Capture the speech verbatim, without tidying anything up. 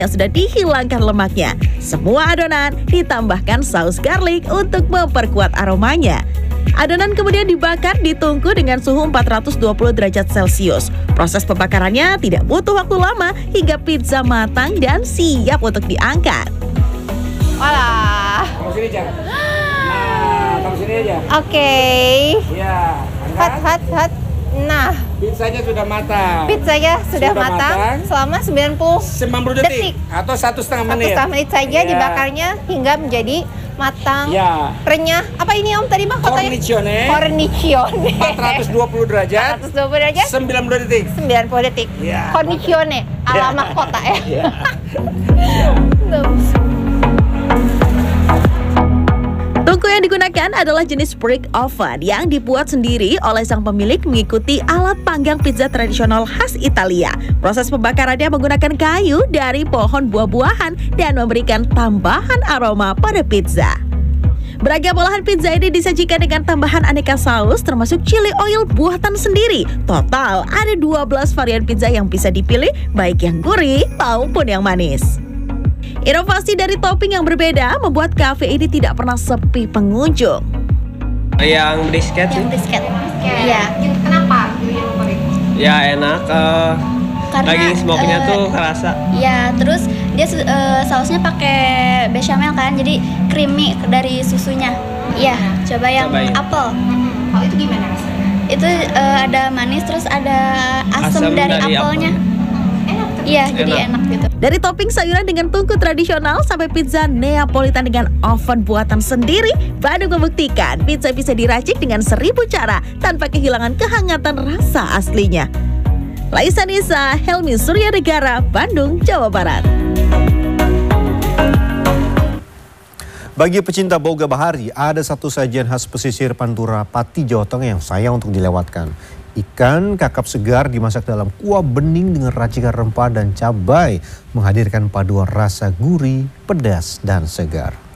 yang sudah dihilangkan lemaknya. Semua adonan ditambahkan saus garlic untuk memperkuat aromanya. Adonan kemudian dibakar di tungku dengan suhu empat ratus dua puluh derajat Celcius. Proses pembakarannya tidak butuh waktu lama hingga pizza matang dan siap untuk diangkat. Walah. Kamu sini aja. Nah, kamu sini aja. Oke. Okay. Iya. Hat hat hat. Nah, pizzanya sudah matang. Pizzanya sudah, sudah matang, matang selama sembilan puluh detik, detik atau satu setengah menit. Satu setengah menit saja ya. Dibakarnya hingga menjadi matang, ya. Renyah. Apa ini Om tadi Bang? Cornicione. Cornicione. empat ratus dua puluh derajat. empat ratus dua puluh derajat. sembilan puluh detik. sembilan puluh detik. Ya. Cornicione ala ya. Mahkota ya. Ya. Tungku yang digunakan adalah jenis brick oven yang dibuat sendiri oleh sang pemilik mengikuti alat panggang pizza tradisional khas Italia. Proses pembakarannya menggunakan kayu dari pohon buah-buahan dan memberikan tambahan aroma pada pizza. Beragam olahan pizza ini disajikan dengan tambahan aneka saus termasuk chili oil buatan sendiri. Total ada dua belas varian pizza yang bisa dipilih, baik yang gurih maupun yang manis. Inovasi dari topping yang berbeda membuat kafe ini tidak pernah sepi pengunjung. Yang brisket sih. Yang brisket. Iya. Kenapa? Ya enak. Uh, Karena daging smoke-nya uh, tuh kerasa. Ya, terus dia uh, sausnya pakai bechamel kan, jadi creamy dari susunya. Iya, coba yang Cobain. apel. Oh, itu gimana rasanya? Itu uh, ada manis terus ada asam, Asam dari, dari apelnya. apel. Iya, jadi enak gitu. Dari topping sayuran dengan tungku tradisional sampai pizza Neapolitan dengan oven buatan sendiri, Bandung membuktikan pizza bisa diracik dengan seribu cara tanpa kehilangan kehangatan rasa aslinya. Laisa Nisa, Helmi Suryanegara, Bandung, Jawa Barat. Bagi pecinta boga bahari, ada satu sajian khas pesisir Pantura, Pati, Jawa Tengah yang sayang untuk dilewatkan. Ikan kakap segar dimasak dalam kuah bening dengan racikan rempah dan cabai, menghadirkan paduan rasa gurih, pedas, dan segar.